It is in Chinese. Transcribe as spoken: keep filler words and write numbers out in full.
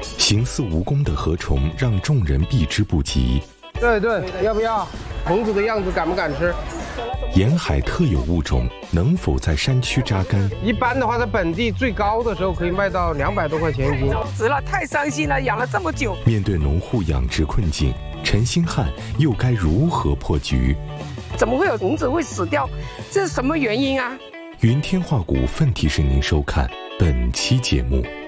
形似蜈蚣的河虫让众人避之不及。 对对，要不要？孔子的样子敢不敢吃？ 沿海特有物种能否在山区扎根？ 一般的话，在本地最高的时候可以卖到两百多块钱一斤。 死了，太伤心了，养了这么久。 面对农户养殖困境，陈星汉又该如何破局？ 怎么会有虫子会死掉？这是什么原因啊？ 云天化谷奋提示您收看本期节目。